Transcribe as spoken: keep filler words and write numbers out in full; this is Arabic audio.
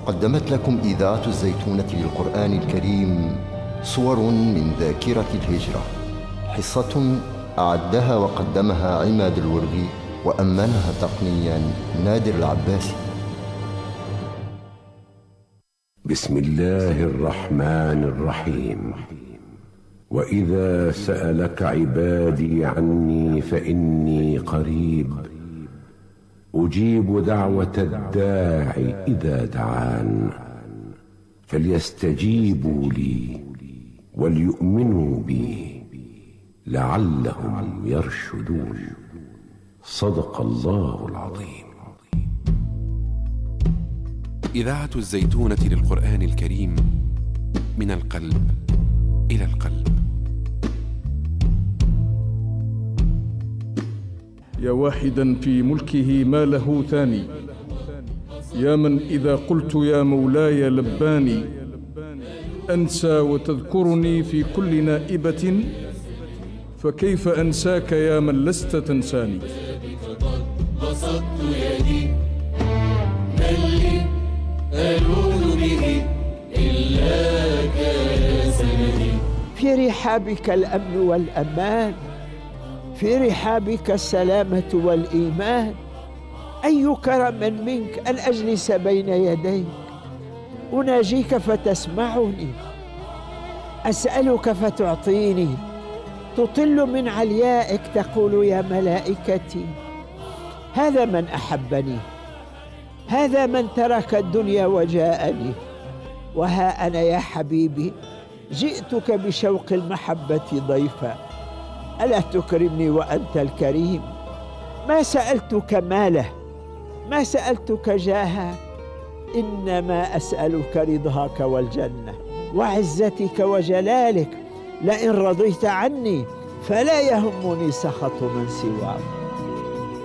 قدمت لكم إذاعة الزيتونة للقرآن الكريم صور من ذاكرة الهجرة، حصة أعدها وقدمها عماد الورغي وأمنها تقنيا نادر العباسي. بسم الله الرحمن الرحيم. وإذا سألك عبادي عني فإني قريب أجيب دعوة الداعي إذا دعان، فليستجيبوا لي وليؤمنوا بي لعلهم يرشدون. صدق الله العظيم. إذاعة الزيتونة للقرآن الكريم، من القلب إلى القلب. يا واحدا في ملكه ما له ثاني، يا من إذا قلت يا مولاي لباني، أنسى وتذكرني في كل نائبة، فكيف أنساك يا من لست تنساني. بسطت يدي من لي ألوذ به إلاك يا سندي. في رحابك الأمن والأمان، في رحابك السلامة والإيمان. أي كرم منك أن أجلس بين يديك أناجيك فتسمعني، أسألك فتعطيني، تطل من عليائك تقول يا ملائكتي هذا من أحبني، هذا من ترك الدنيا وجاءني. وها أنا يا حبيبي جئتك بشوق المحبة ضيفا، ألا تكرمني وأنت الكريم؟ ما سألتك ماله، ما سألتك جاها، إنما أسألك رضاك والجنة وعزتك وجلالك. لئن رضيت عني فلا يهمني سخط من سواك.